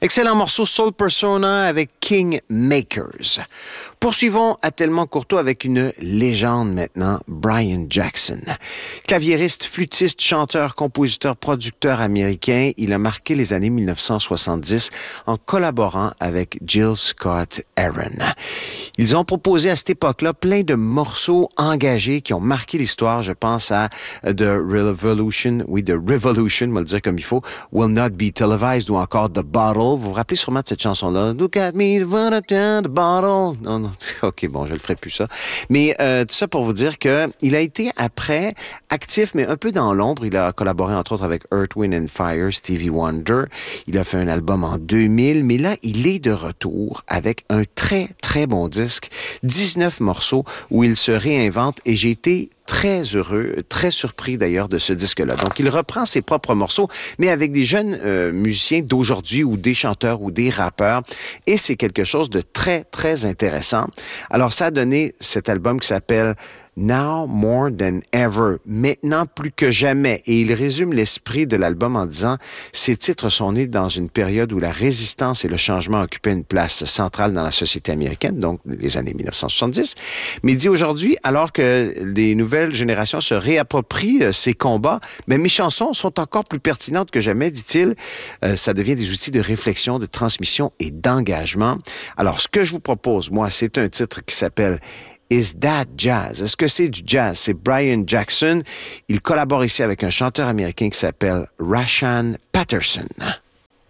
Excellent morceau Soul Persona avec King Makers. Poursuivons à Tellement Courtois avec une légende maintenant, Brian Jackson. Claviériste, flûtiste, chanteur, compositeur, producteur américain, il a marqué les années 1970 en collaborant avec Jill Scott Heron. Ils ont proposé à cette époque-là plein de morceaux engagés qui ont marqué l'histoire. Je pense à The Revolution, on va le dire comme il faut, Will Not Be Televised ou encore The Bottle. Vous vous rappelez sûrement de cette chanson-là? Look at me, the bottle. Non. OK, bon, je le ferai plus ça. Mais tout ça pour vous dire que il a été après actif, mais un peu dans l'ombre. Il a collaboré entre autres avec Earth, Wind and Fire, Stevie Wonder. Il a fait un album en 2000, mais là, il est de retour avec un très, très bon disque. 19 morceaux où il se réinvente et j'ai été très heureux, très surpris d'ailleurs de ce disque-là. Donc, il reprend ses propres morceaux, mais avec des jeunes musiciens d'aujourd'hui ou des chanteurs ou des rappeurs. Et c'est quelque chose de très, très intéressant. Alors, ça a donné cet album qui s'appelle Now More Than Ever, maintenant plus que jamais. Et il résume l'esprit de l'album en disant « Ces titres sont nés dans une période où la résistance et le changement occupaient une place centrale dans la société américaine, donc les années 1970. Mais il dit aujourd'hui, alors que les nouvelles générations se réapproprient ces combats, mais mes chansons sont encore plus pertinentes que jamais, dit-il. Ça devient des outils de réflexion, de transmission et d'engagement. Alors, ce que je vous propose, moi, c'est un titre qui s'appelle Is That Jazz? Est-ce que c'est du jazz? C'est Brian Jackson. Il collabore ici avec un chanteur américain qui s'appelle Rashaan Patterson.